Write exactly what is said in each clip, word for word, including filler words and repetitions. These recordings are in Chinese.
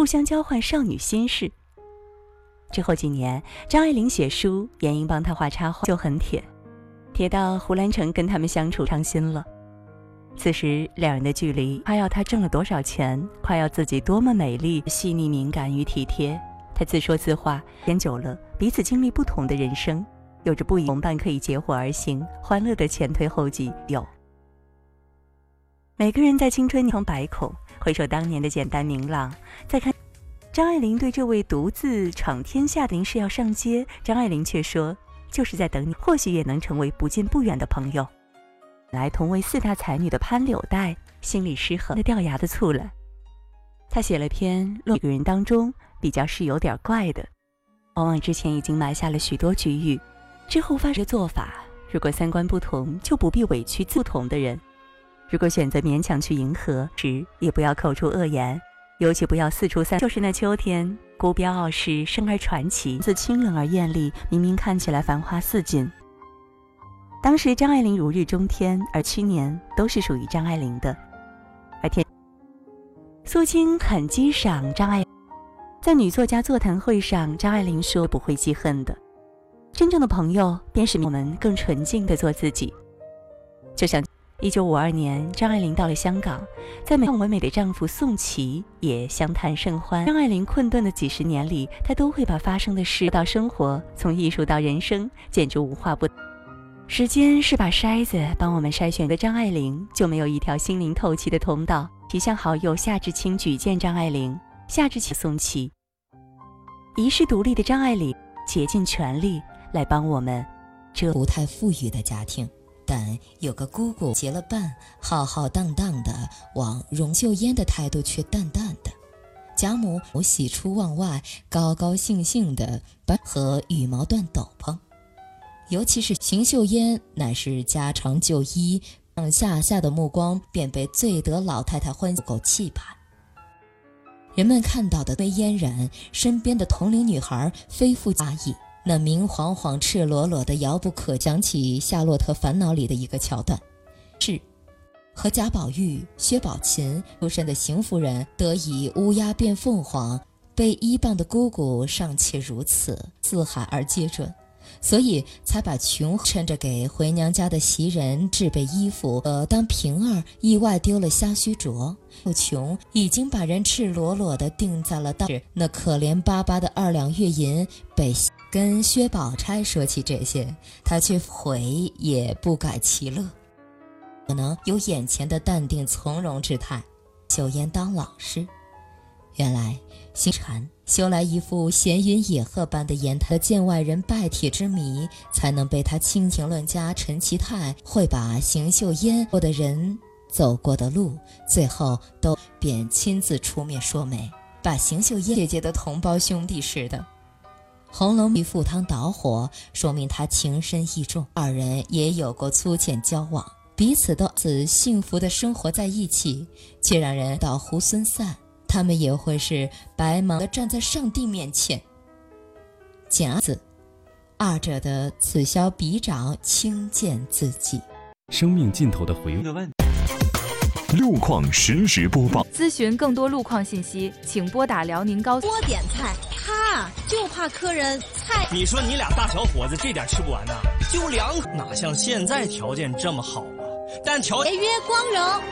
互相交换少女心事。之后几年，张爱玲写书，闫英帮她画插画，就很铁，铁到胡兰成跟他们相处伤心了。此时两人的距离夸耀她挣了多少钱，夸耀自己多么美丽、细腻、敏感与体贴。他自说自话，时间久了，彼此经历不同的人生，有着不一同伴可以结伙而行，欢乐的前推后继。有每个人在青春常百口，回首当年的简单明朗，再看张爱玲对这位独自闯天下的林氏要上街，张爱玲却说，就是在等你，或许也能成为不近不远的朋友。来同为四大才女的潘柳带心里失衡的掉牙的醋了。他写了篇论一个人当中比较是有点怪的，往往之前已经埋下了许多局域，之后发生的做法，如果三观不同，就不必委屈不同的人。如果选择勉强去迎合时，也不要口出恶言，尤其不要四处散。就是那秋天，孤标傲世，生而传奇，自清冷而艳丽，明明看起来繁花似锦。当时张爱玲如日中天，而去年都是属于张爱玲的。而天苏青很激赏张爱，在女作家座谈会上，张爱玲说不会记恨的，真正的朋友便是我们更纯净地做自己。就像一九五二年，张爱玲到了香港，在美唯美的丈夫宋琦也相谈甚欢。张爱玲困顿的几十年里，她都会把发生的事到生活，从艺术到人生，简直无话不谈。时间是把筛子，帮我们筛选的张爱玲就没有一条心灵透气的通道。提向好友夏志清举荐张爱玲，夏志清宋琦，遗世独立的张爱玲竭尽全力来帮我们。 这不太富裕的家庭，但有个姑姑结了伴，浩浩荡荡的往荣秀烟的态度却淡淡的。贾母喜出望外，高高兴兴的和羽毛缎斗篷，尤其是邢岫烟乃是家常旧衣，上下下的目光便被醉得老太太欢够气派。人们看到的微嫣然，身边的同龄女孩非富家意，那明晃晃赤裸裸的遥不可讲起《夏洛特烦恼》里的一个桥段，是和贾宝玉、薛宝琴出身的邢夫人得以乌鸦变凤凰，被依傍的姑姑尚且如此四海而皆准，所以才把琼趁着给回娘家的袭人置备衣服，呃，当平儿意外丢了虾须镯，琼已经把人赤裸裸地钉在了当时那可怜巴巴的二两月银被。跟薛宝钗说起这些，他却回也不改其乐，可能有眼前的淡定从容之态。岫烟当老师，原来心禅修来一副闲云野鹤般的言谈见外人拜帖之谜，才能被他清评论家陈其泰会把邢岫烟过的人走过的路，最后都便亲自出面说媒，把邢岫烟姐姐的同胞兄弟似的。红楼梦赴汤蹈火，说明他情深意重，二人也有过粗浅交往，彼此都自幸福地生活在一起，却让人到猢狲散，他们也会是白茫地站在上帝面前。简二字，二者的此消彼长，轻贱自己。 生命尽头的回问。路况实时播报， 咨询更多路况信息，请拨打辽宁高速。 多点菜，他就怕客人菜。 你说你俩大小伙子这点吃不完呐？就两口，哪像现在条件这么好啊？但条节约光荣。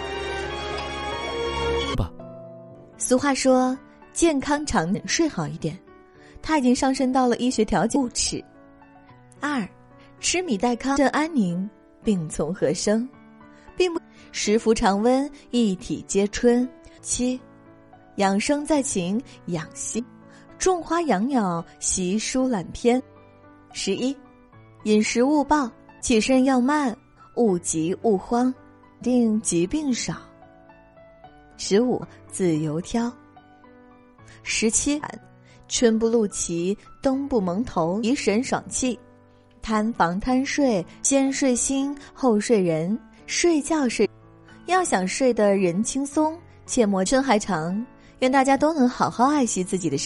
吧。 俗话说，健康长睡好一点，它已经上升到了医学条件不吃。二，吃米带糠镇安宁，病从何生？并不食服常温，一体皆春。七，养生在情，养心，种花养鸟，习书览篇。十一，饮食勿暴，起身要慢，勿急勿慌，定疾病少。十五，自由挑。十七，春不露脐，冬不蒙头，怡神爽气。贪房贪睡，先睡心，后睡人。睡觉睡，要想睡得人轻松，切莫春还长。愿大家都能好好爱惜自己的身体。